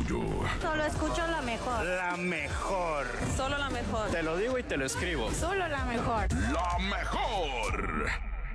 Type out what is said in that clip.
tuyo. Solo escucho la mejor. La mejor. Solo la mejor. Te lo digo y te lo escribo. Solo la mejor. La mejor.